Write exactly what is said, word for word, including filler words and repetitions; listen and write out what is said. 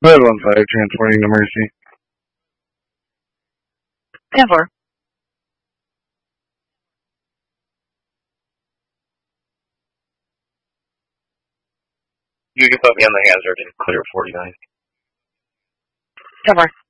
Red one five, transporting to Mercy. ten four. You can put me on the hazard and clear forty-nine. ten four.